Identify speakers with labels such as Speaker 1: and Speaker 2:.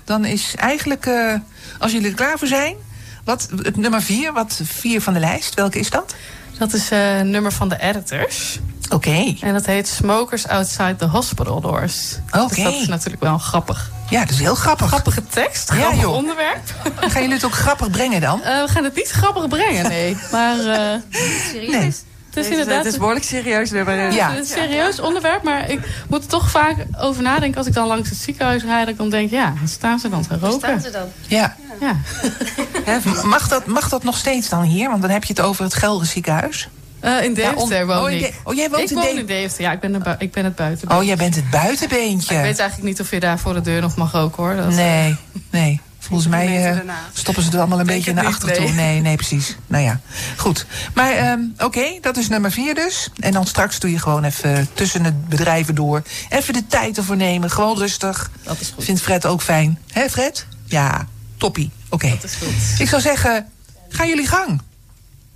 Speaker 1: dan is eigenlijk, als jullie er klaar voor zijn... het nummer 4, 4 van de lijst, welke is dat?
Speaker 2: Dat is nummer van de Editors.
Speaker 1: Oké.
Speaker 2: En dat heet Smokers Outside the Hospital Doors.
Speaker 1: Oké.
Speaker 2: Dus dat is natuurlijk wel grappig.
Speaker 1: Ja, dat is heel grappig.
Speaker 2: Grappige tekst, grappig onderwerp.
Speaker 1: Gaan jullie het ook grappig brengen dan?
Speaker 2: We gaan het niet grappig brengen, nee. Maar
Speaker 3: serieus?
Speaker 1: Nee.
Speaker 3: Het is behoorlijk serieus.
Speaker 1: Ja.
Speaker 2: Het is een serieus onderwerp, maar ik moet er toch vaak over nadenken... als ik dan langs het ziekenhuis rijd, dat ik dan denk... ja, staan ze dan te roken?
Speaker 3: Staan ze dan?
Speaker 1: Ja. Mag dat nog steeds dan hier? Want dan heb je het over het Gelre ziekenhuis.
Speaker 2: In Deventer woon ik.
Speaker 1: Jij woont
Speaker 2: in Deventer. Ja, ik ben het buitenbeentje.
Speaker 1: Oh, jij bent het buitenbeentje.
Speaker 2: Ik weet eigenlijk niet of je daar voor de deur nog mag roken, hoor. Dat,
Speaker 1: Nee. Volgens mij stoppen ze het allemaal een beetje naar achter toe. Nee, precies. Nou ja, goed. Maar oké, dat is nummer 4 dus. En dan straks doe je gewoon even tussen het bedrijven door. Even de tijd ervoor nemen. Gewoon rustig.
Speaker 2: Dat is goed.
Speaker 1: Vindt Fred ook fijn. Hè, Fred? Ja, toppie. Oké.
Speaker 2: Dat is goed.
Speaker 1: Ik zou zeggen, gaan jullie gang.